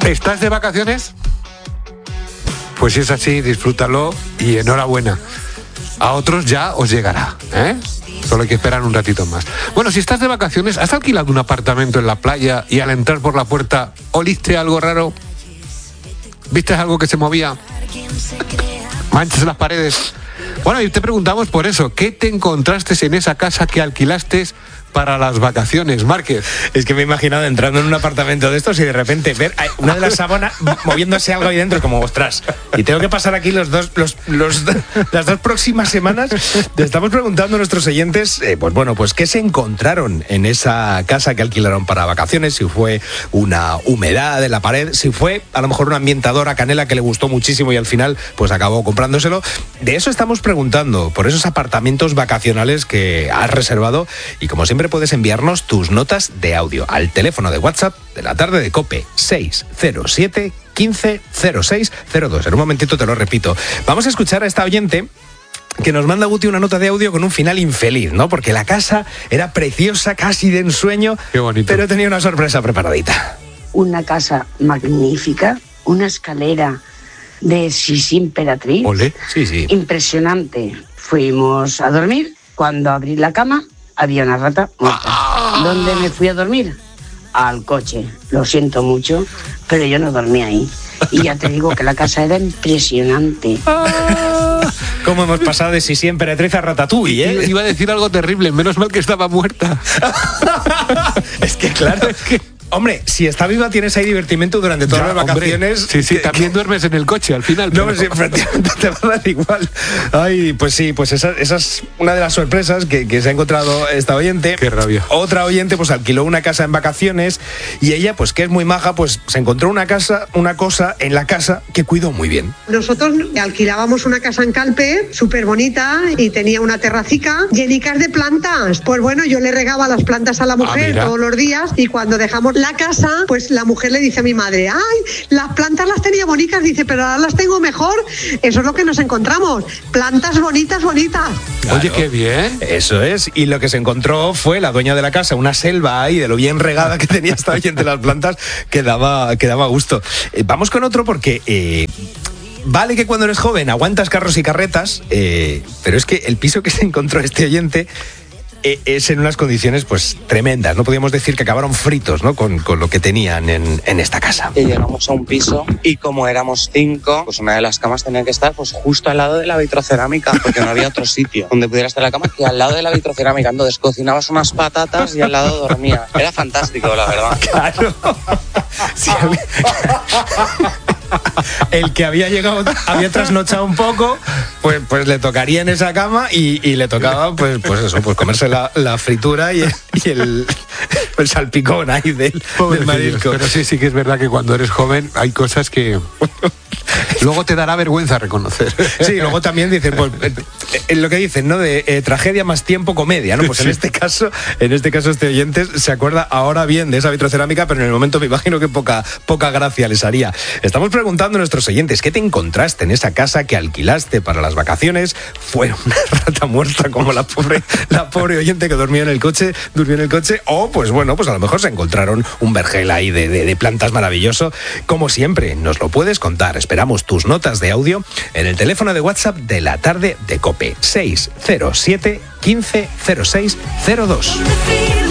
¿Estás de vacaciones? Pues si es así, disfrútalo y enhorabuena. A otros ya os llegará, ¿eh? Solo hay que esperar un ratito más. Bueno, si estás de vacaciones, ¿has alquilado un apartamento en la playa y al entrar por la puerta oliste algo raro? ¿Viste algo que se movía? ¿Manchas en las paredes? Bueno, y te preguntamos por eso, ¿qué te encontraste en esa casa que alquilaste para las vacaciones, Márquez? Es que me he imaginado entrando en un apartamento de estos y de repente ver una de las sábanas moviéndose algo ahí dentro, como, ostras, y tengo que pasar aquí las dos próximas semanas. Te estamos preguntando a nuestros oyentes, pues qué se encontraron en esa casa que alquilaron para vacaciones, si fue una humedad en la pared, si fue a lo mejor un ambientador a canela que le gustó muchísimo y al final pues acabó comprándoselo. De eso estamos preguntando, por esos apartamentos vacacionales que has reservado, y como siempre puedes enviarnos tus notas de audio al teléfono de WhatsApp de la tarde de COPE 607 15 06 02. En un momentito te lo repito. Vamos a escuchar a esta oyente que nos manda, Guti, una nota de audio con un final infeliz, ¿no? Porque la casa era preciosa, casi de ensueño. Qué bonito. Pero tenía una sorpresa preparadita. Una casa magnífica, una escalera de Sisi Emperatriz. Olé. Sí. Impresionante. Fuimos a dormir. Cuando abrí la cama, había una rata muerta. ¿Dónde me fui a dormir? Al coche. Lo siento mucho, pero yo no dormí ahí. Y ya te digo que la casa era impresionante. ¿Cómo hemos pasado de Sisi Emperatriz a Ratatouille, eh? Iba a decir algo terrible, menos mal que estaba muerta. Es que claro, hombre, si está viva tienes ahí divertimento durante todas las vacaciones. Hombre, sí, también duermes en el coche al final. No, sí, efectivamente te va a dar igual. Ay, pues sí, pues esa es una de las sorpresas que se ha encontrado esta oyente. Qué rabia. Otra oyente pues alquiló una casa en vacaciones y ella, pues que es muy maja, pues se encontró una cosa en la casa que cuidó muy bien. Nosotros alquilábamos una casa en Calpe, súper bonita, y tenía una terracica llenicas de plantas. Pues bueno, yo le regaba las plantas a la mujer todos los días, y cuando dejamos la casa, pues la mujer le dice a mi madre, ay, las plantas las tenía bonitas, dice, pero ahora las tengo mejor. Eso es lo que nos encontramos, plantas bonitas. Claro, oye, qué bien. Eso es, y lo que se encontró fue la dueña de la casa, una selva ahí de lo bien regada que tenía esta oyente las plantas, que daba gusto. Vamos con otro porque... Vale que cuando eres joven aguantas carros y carretas, pero es que el piso que se encontró este oyente es en unas condiciones pues tremendas. No podíamos decir que acabaron fritos, ¿no? Con lo que tenían en esta casa. Y llegamos a un piso y como éramos 5, pues una de las camas tenía que estar pues justo al lado de la vitrocerámica, porque no había otro sitio donde pudiera estar la cama que al lado de la vitrocerámica. Entonces cocinabas unas patatas y al lado dormías. Era fantástico, la verdad. Claro. Sí, el que había llegado, había trasnochado un poco, pues le tocaría en esa cama y le tocaba pues comerse la fritura y el salpicón ahí del marisco. Pero sí que es verdad que cuando eres joven hay cosas que luego te dará vergüenza reconocer. Sí, luego también dicen, pues lo que dicen, ¿no? De tragedia más tiempo comedia, ¿no? Pues sí. en este caso este oyente se acuerda ahora bien de esa vitrocerámica, pero en el momento me imagino que poca gracia les haría. Estamos preguntando a nuestros oyentes, ¿qué te encontraste en esa casa que alquilaste para las vacaciones? ¿Fue una rata muerta como la pobre oyente que durmió en el coche? O pues bueno, pues a lo mejor se encontraron un vergel ahí de plantas maravilloso. Como siempre, nos lo puedes contar. Esperamos tus notas de audio en el teléfono de WhatsApp de la tarde de COPE 607 15 06 02.